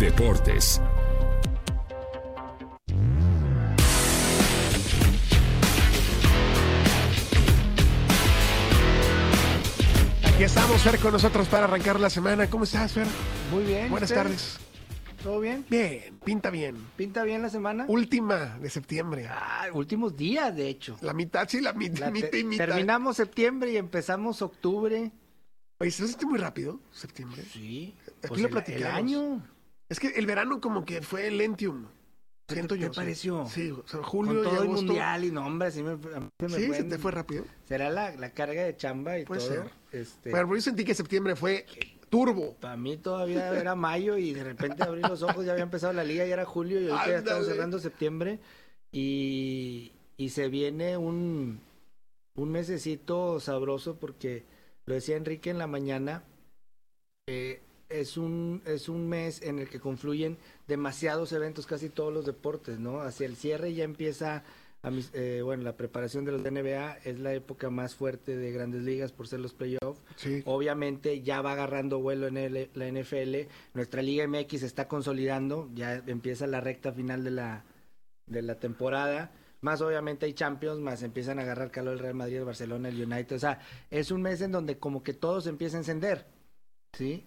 Deportes. Aquí estamos, Fer, con nosotros para arrancar la semana. ¿Cómo estás, Fer? Muy bien. Buenas ¿usted? tardes. ¿Todo bien? Bien, pinta bien. ¿Pinta bien la semana? Última de septiembre. Últimos días, de hecho. La mitad, sí, mitad y mitad. Terminamos septiembre y empezamos octubre. Oye, ¿se siente muy rápido septiembre? Sí. Aquí Pues lo el platicamos. año. Es que el verano como que fue lentium. Siento yo. ¿Te pareció? Sí, o sea, julio Con y todo el agosto. mundial y no, hombre, así me Sí, se te fue rápido. ¿Será la carga de chamba y Puede todo? ser. Bueno, yo sentí que septiembre fue turbo. Para mí todavía era mayo y de repente abrí los ojos, ya había empezado la liga, ya era julio y ahorita ya estamos cerrando septiembre y se viene un mesecito sabroso porque lo decía Enrique en la mañana, es un mes en el que confluyen demasiados eventos, casi todos los deportes, ¿no? Hacia el cierre ya empieza la preparación de los de NBA, es la época más fuerte de Grandes Ligas por ser los playoffs. Sí. Obviamente ya va agarrando vuelo en la NFL, nuestra Liga MX se está consolidando, ya empieza la recta final de la temporada, más obviamente hay Champions, más empiezan a agarrar calor el Real Madrid, el Barcelona, el United, o sea, es un mes en donde como que todo se empieza a encender, ¿sí?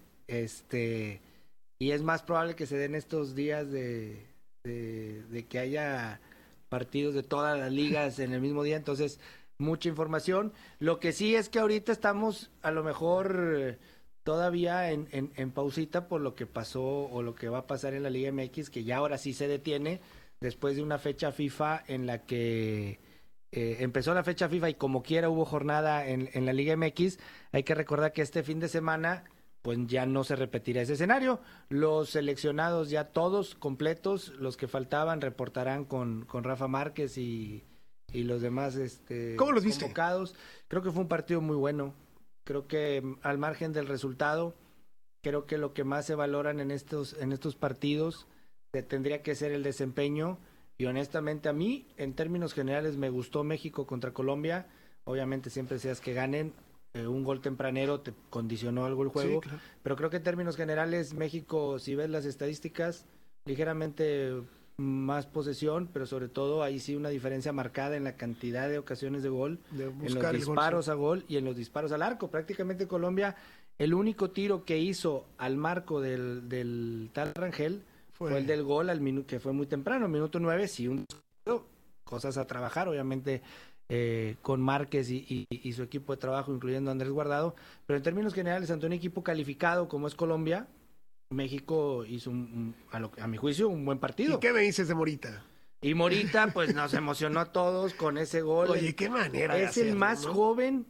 Y es más probable que se den estos días de que haya partidos de todas las ligas en el mismo día, entonces mucha información. Lo que sí es que ahorita estamos a lo mejor todavía en pausita por lo que pasó o lo que va a pasar en la Liga MX, que ya ahora sí se detiene después de una fecha FIFA en la que empezó la fecha FIFA y como quiera hubo jornada en la Liga MX. Hay que recordar que este fin de semana pues ya no se repetirá ese escenario. Los seleccionados ya todos completos, los que faltaban reportarán con Rafa Márquez y los demás ¿Cómo los viste? convocados. Creo que fue un partido muy bueno. Creo que al margen del resultado, creo que lo que más se valoran en estos partidos tendría que ser el desempeño. Y honestamente a mí, en términos generales, me gustó México contra Colombia. Obviamente siempre deseas que ganen. Un gol tempranero te condicionó algo el juego, Sí, claro. pero creo que en términos generales México, si ves las estadísticas, ligeramente más posesión, pero sobre todo ahí sí una diferencia marcada en la cantidad de ocasiones de gol, en los disparos a gol y en los disparos al arco. Prácticamente Colombia, el único tiro que hizo al marco del tal Rangel fue el del gol que fue muy temprano, minuto 9, sí, cosas a trabajar, obviamente. Con Márquez y su equipo de trabajo, incluyendo a Andrés Guardado, pero en términos generales, ante un equipo calificado como es Colombia, México hizo a mi juicio un buen partido. ¿Y qué me dices de Morita? Y Morita pues nos emocionó a todos con ese gol. Oye, qué manera de es el hacerlo, más ¿no? joven,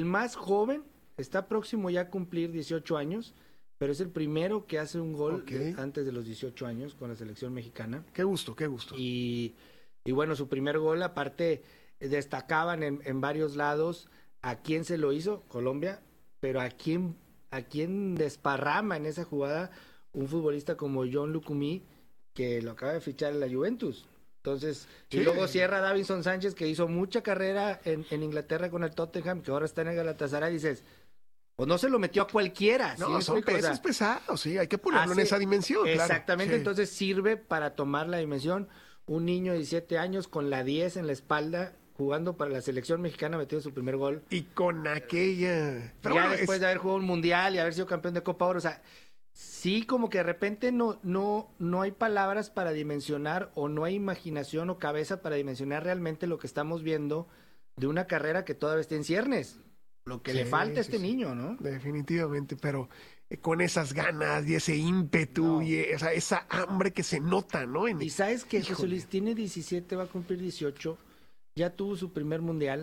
está próximo ya a cumplir 18 años, pero es el primero que hace un gol antes de los 18 años con la selección mexicana. Qué gusto, qué gusto. Y bueno, su primer gol, aparte destacaban en varios lados a quién se lo hizo, Colombia, pero a quién desparrama en esa jugada un futbolista como John Lucumí, que lo acaba de fichar en la Juventus. Entonces, sí. Y luego cierra Davinson Sánchez, que hizo mucha carrera en Inglaterra con el Tottenham, que ahora está en el Galatasaray, y dices, pues no se lo metió a cualquiera. No, ¿sí? Son pesos pesados, sí, hay que ponerlo en esa dimensión. Exactamente, claro. Sí. Entonces sirve para tomar la dimensión. Un niño de 17 años con la 10 en la espalda, jugando para la selección mexicana, metió su primer gol. Y con aquella... Pero ya después de haber jugado un mundial y haber sido campeón de Copa Oro, o sea, sí, como que de repente no hay palabras para dimensionar, o no hay imaginación o cabeza para dimensionar realmente lo que estamos viendo de una carrera que todavía está en ciernes. Lo que le falta a este niño, ¿no? Definitivamente, pero con esas ganas y ese ímpetu y esa hambre que se nota, ¿no? Y sabes que José Luis tiene 17, va a cumplir 18, ya tuvo su primer mundial.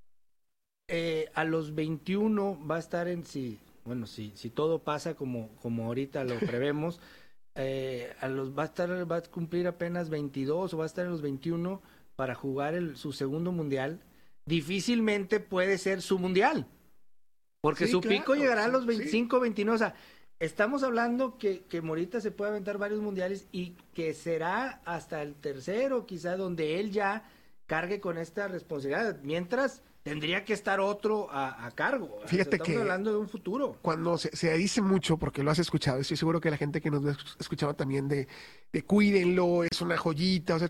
A los 21 va a estar si todo pasa como ahorita lo prevemos, va a cumplir apenas 22 o va a estar en los 21 para jugar su segundo mundial. Difícilmente puede ser su mundial, porque su pico llegará a los 25, 29, o sea, estamos hablando que Morita se puede aventar varios mundiales y que será hasta el tercero quizá donde él ya cargue con esta responsabilidad, mientras tendría que estar otro a cargo. Fíjate Estamos que hablando de un futuro. cuando se dice mucho, porque lo has escuchado, estoy seguro que la gente que nos ha escuchado también de cuídenlo, es una joyita, o sea,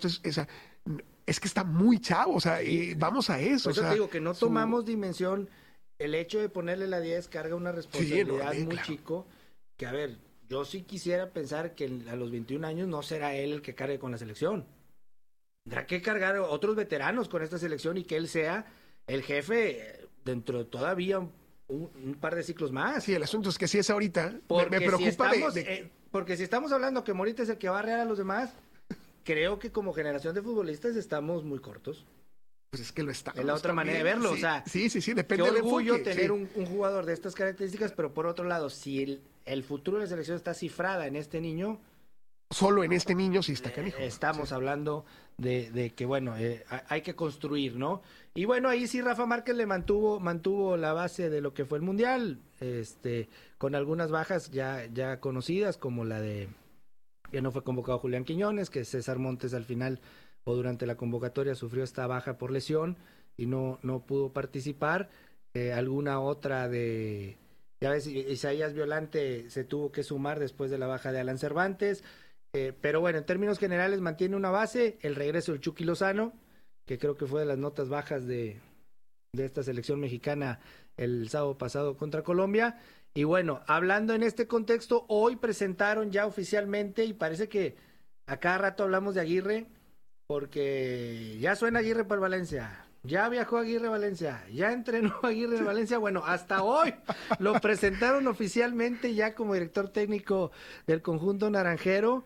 es que está muy chavo, o sea, vamos a eso. Por eso o sea, te digo que no tomamos dimensión. El hecho de ponerle la 10 carga una responsabilidad muy claro. chico, que a ver, yo sí quisiera pensar que a los 21 años no será él el que cargue con la selección. Tendrá que cargar otros veteranos con esta selección y que él sea el jefe dentro de todavía un par de ciclos más. Sí, el asunto es que si es ahorita, Porque me preocupa si estamos, porque si estamos hablando que Morita es el que va a arrear a los demás, creo que como generación de futbolistas estamos muy cortos. pues es que lo está. Es la otra manera de verlo, sí, o sea, sí, depende qué del orgullo enfoque, tener sí. un jugador de estas características, pero por otro lado, si el futuro de la selección está cifrada en este niño, Solo en este niño sí está canijo. estamos hablando de que, bueno, hay que construir, ¿no? Y bueno, ahí sí Rafa Márquez le mantuvo la base de lo que fue el Mundial, con algunas bajas ya conocidas, como la de que no fue convocado Julián Quiñones, que César Montes al final o durante la convocatoria sufrió esta baja por lesión y no pudo participar. Alguna otra ya ves, Isaías Violante se tuvo que sumar después de la baja de Alan Cervantes. Pero bueno, en términos generales mantiene una base, el regreso del Chucky Lozano, que creo que fue de las notas bajas de esta selección mexicana el sábado pasado contra Colombia. Y bueno, hablando en este contexto, hoy presentaron ya oficialmente, y parece que a cada rato hablamos de Aguirre, porque ya suena Aguirre para el Valencia. Ya viajó Aguirre a Valencia, ya entrenó Aguirre en Valencia, bueno, hasta hoy lo presentaron oficialmente ya como director técnico del conjunto naranjero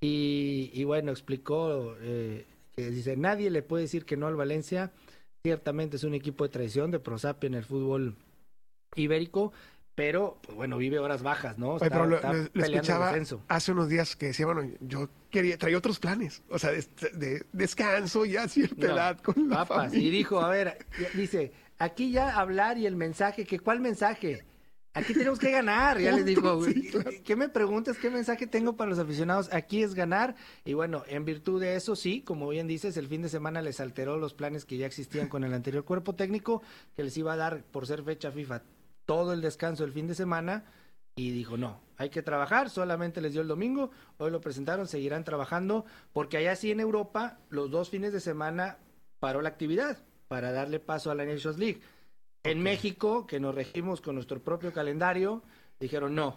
y bueno, explicó que dice, nadie le puede decir que no al Valencia, ciertamente es un equipo de tradición, de prosapia en el fútbol ibérico, pero pues bueno, vive horas bajas, ¿no? Oye, pero lo peleando escuchaba el descenso. hace unos días que decía, bueno, yo traía otros planes, o sea, de descanso ya a cierta edad con la papas, familia. y dijo, a ver, dice, aquí ya hablar y el mensaje, ¿cuál mensaje? Aquí tenemos que ganar, ya les dijo, Sí, claro. ¿qué me preguntas? ¿Qué mensaje tengo para los aficionados? Aquí es ganar, y bueno, en virtud de eso, sí, como bien dices, el fin de semana les alteró los planes que ya existían con el anterior cuerpo técnico, que les iba a dar, por ser fecha FIFA, todo el descanso el fin de semana, y dijo, no, hay que trabajar, solamente les dio el domingo, hoy lo presentaron, seguirán trabajando, porque allá sí en Europa, los 2 fines de semana paró la actividad, para darle paso a la Nations League. En México, que nos regimos con nuestro propio calendario, dijeron no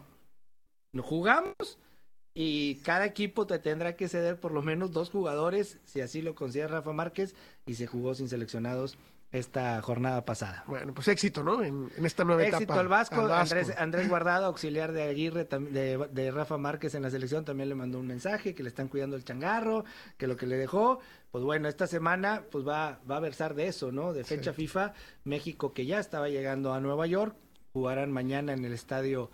jugamos y cada equipo te tendrá que ceder por lo menos 2 jugadores, si así lo considera Rafa Márquez, y se jugó sin seleccionados esta jornada pasada. Bueno, pues éxito, ¿no? En esta nueva etapa. Éxito al Vasco. Andrés Guardado, auxiliar de Aguirre, de Rafa Márquez en la selección, también le mandó un mensaje que le están cuidando el changarro, que lo que le dejó, pues bueno, esta semana pues va a versar de eso, ¿no? De fecha FIFA, México que ya estaba llegando a Nueva York, jugarán mañana en el estadio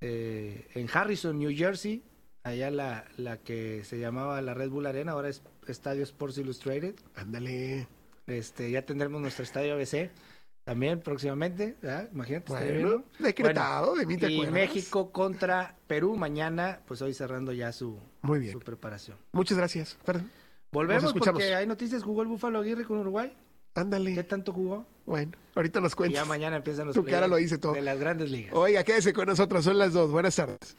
en Harrison, New Jersey, allá la que se llamaba la Red Bull Arena, ahora es Estadio Sports Illustrated. Ándale. Ya tendremos nuestro estadio ABC también próximamente, ¿verdad? Imagínate. Bueno, decretado, de mí te y acuerdas. México contra Perú mañana, pues hoy cerrando ya Muy bien. su preparación. Muchas gracias. Perdón. Volvemos porque hay noticias, jugó el Búfalo Aguirre con Uruguay. Ándale. ¿Qué tanto jugó? Bueno, ahorita nos Y cuentas. ya mañana empiezan los Tu cara lo dice todo. de las grandes ligas. Oiga, quédese con nosotros, son las 2. Buenas tardes.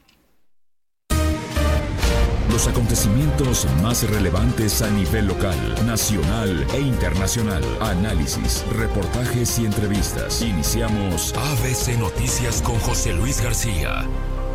Los acontecimientos más relevantes a nivel local, nacional e internacional. Análisis, reportajes y entrevistas. Iniciamos ABC Noticias con José Luis García.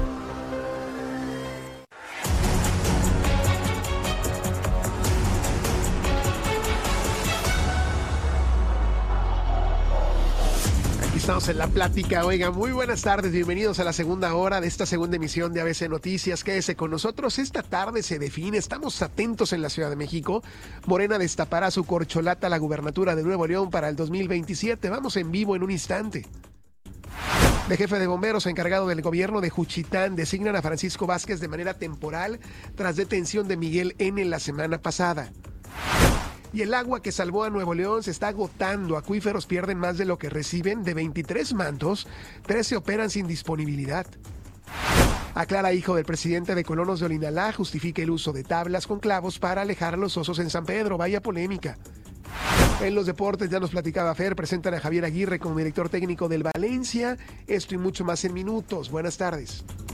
Estamos en la plática. Oiga, muy buenas tardes, bienvenidos a la segunda hora de esta segunda emisión de ABC Noticias. Quédese con nosotros, esta tarde se define, estamos atentos en la Ciudad de México. Morena destapará su corcholata a la gubernatura de Nuevo León para el 2027. Vamos en vivo en un instante. De jefe de bomberos encargado del gobierno de Juchitán designan a Francisco Vázquez de manera temporal tras detención de Miguel N. la semana pasada. Y el agua que salvó a Nuevo León se está agotando. Acuíferos pierden más de lo que reciben. De 23 mantos, 13 operan sin disponibilidad. Aclara hijo del presidente de Colonos de Olinalá justifica el uso de tablas con clavos para alejar a los osos en San Pedro. Vaya polémica. En los deportes, ya nos platicaba Fer, presentan a Javier Aguirre como director técnico del Valencia. Esto y mucho más en minutos. Buenas tardes.